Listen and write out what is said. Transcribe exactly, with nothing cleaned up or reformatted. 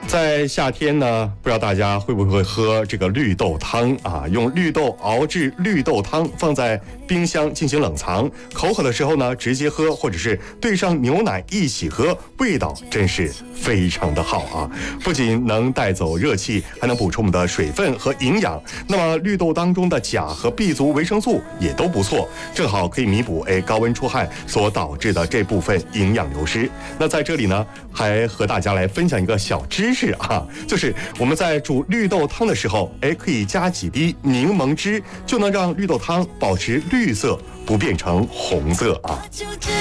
在夏天呢，不知道大家会不会喝这个绿豆汤啊？用绿豆熬制绿豆汤，放在冰箱进行冷藏，口渴的时候呢，直接喝，或者是兑上牛奶一起喝，味道真是非常的好啊！不仅能带走热气，还能补充我们的水分和营养。那么绿豆当中的钾和 B 族维生素也都不错，正好可以弥补哎高温出汗所导致的这部分营养流失。那在这里呢，还和大家来分享一个小知识啊，就是我们在煮绿豆汤的时候，哎，可以加几滴柠檬汁，就能让绿豆汤保持绿色，不变成红色啊。